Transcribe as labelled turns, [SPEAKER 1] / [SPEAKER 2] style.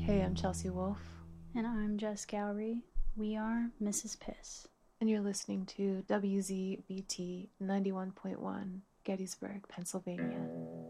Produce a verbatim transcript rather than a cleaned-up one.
[SPEAKER 1] Hey, I'm Chelsea Wolfe.
[SPEAKER 2] And I'm Jess Gowrie. We are Missus Piss.
[SPEAKER 1] And you're listening to W Z B T ninety-one point one, Gettysburg, Pennsylvania.